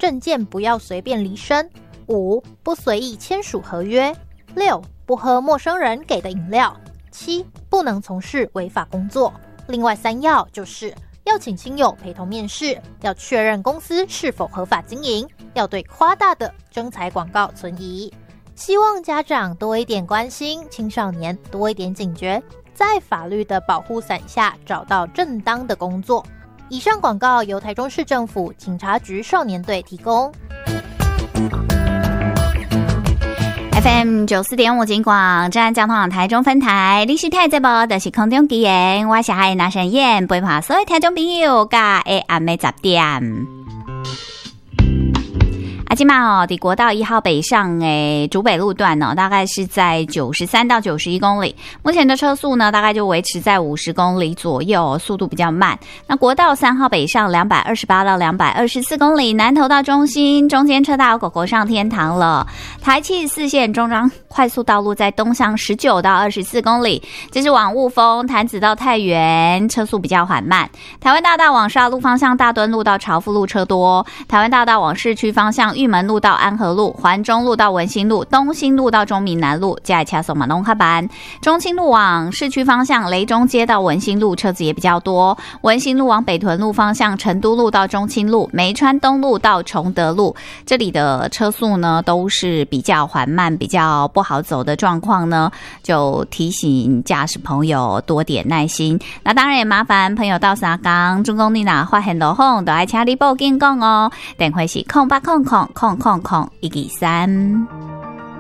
证件不要随便离身。5. 不随意签署合约。6. 不喝陌生人给的饮料。7. 不能从事违法工作。另外3要就是要请亲友陪同面试，要确认公司是否合法经营，要对夸大的征才广告存疑。希望家长多一点关心，青少年多一点警觉，在法律的保护伞下找到正当的工作。以上广告由台中市政府警察局少年队提供。 FM 94.5金广正交通网台中分台，你收听节目就是空中奇缘，我是海拿神燕，陪伴所有听众朋友甲下暗的10点。今嘛在国道1号北上竹北路段大概是在93到91公里，目前的车速呢大概就维持在50公里左右，速度比较慢。那国道3号北上228到224公里，南投到中心，中间车道狗狗上天堂了。台74线中彰快速道路在东向19到24公里，这是往雾峰、潭子到太原，车速比较缓慢。台湾大道往沙路方向，大墩路到朝富路车多。台湾大道往市区方向，玉门路到安和路，环中路到文心路，东兴路到中民南路，加车送马龙卡班。中清路往市区方向，雷中街到文心路车子也比较多。文心路往北屯路方向，成都路到中清路，梅川东路到崇德路，这里的车速呢都是比较缓慢，比较不好走的状况呢，就提醒驾驶朋友多点耐心。那当然也麻烦朋友到三港中公你哪发现路况，都要请你报警讲哦。电话是0800000123。